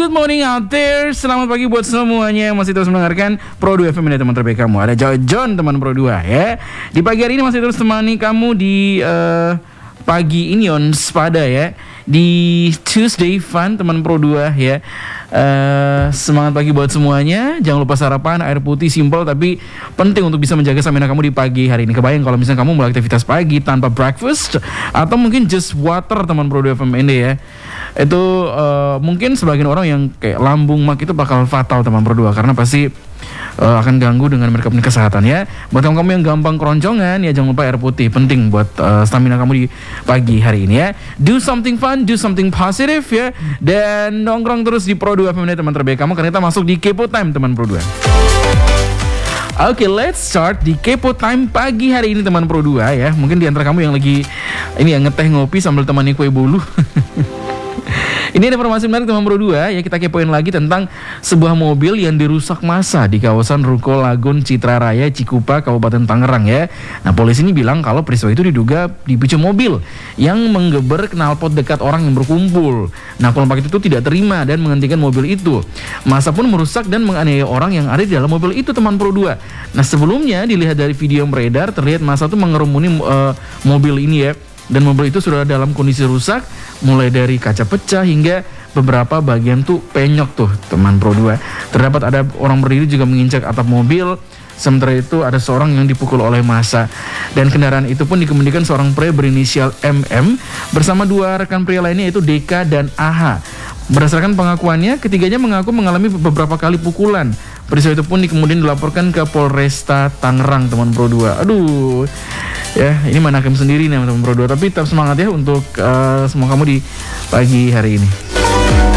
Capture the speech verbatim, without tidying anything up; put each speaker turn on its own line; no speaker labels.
Good morning out there. Selamat pagi buat semuanya yang masih terus mendengarkan Pro dua F M ini teman terbaik kamu. Ada John teman Pro dua ya. Di pagi hari ini masih terus temani kamu di uh, pagi ini on Spada ya. Di Tuesday Fun teman Pro dua ya. Uh, semangat pagi buat semuanya. Jangan lupa sarapan, air putih simple tapi penting untuk bisa menjaga stamina kamu di pagi hari ini. Kebayang kalau misalnya kamu mulai aktivitas pagi tanpa breakfast atau mungkin just water teman Pro dua F M ini ya. Itu uh, mungkin sebagian orang yang kayak lambung mak itu bakal fatal teman Pro dua karena pasti uh, akan ganggu dengan mereka punya kesehatan ya. Buat kamu yang gampang keroncongan ya jangan lupa air putih penting buat uh, stamina kamu di pagi hari ini ya. Do something fun, do something positive ya. Dan nongkrong terus di Pro dua F M ini teman terbaik kamu karena kita masuk di Kepo Time teman Pro dua. Oke, okay, let's start di Kepo Time pagi hari ini teman Pro dua ya. Mungkin di antara kamu yang lagi ini yang ngeteh ngopi sambil temani kue bolu. Ini ada informasi menarik teman Pro dua ya, kita kepoin lagi tentang sebuah mobil yang dirusak massa di kawasan Ruko Lagun Citra Raya Cikupa Kabupaten Tangerang ya. Nah, polisi ini bilang kalau peristiwa itu diduga dipicu mobil yang menggeber knalpot dekat orang yang berkumpul. Nah, kelompok itu tidak terima dan menghentikan mobil itu. Massa pun merusak dan menganiaya orang yang ada di dalam mobil itu teman Pro dua. Nah, sebelumnya dilihat dari video yang beredar terlihat massa itu mengerumuni uh, mobil ini ya. Dan mobil itu sudah dalam kondisi rusak, mulai dari kaca pecah hingga beberapa bagian tuh penyok tuh teman Pro dua. Terdapat ada orang berdiri juga menginjak atap mobil. Sementara itu ada seorang yang dipukul oleh massa. Dan kendaraan itu pun dikemudikan seorang pria berinisial M M bersama dua rekan pria lainnya yaitu D K dan A H. Berdasarkan pengakuannya, ketiganya mengaku mengalami beberapa kali pukulan. Peristiwa itu pun kemudian dilaporkan ke Polresta Tangerang teman Pro dua. Aduh, ya ini mana hakim sendiri nih teman Pro dua. Tapi tetap semangat ya untuk uh, semua kamu di pagi hari ini.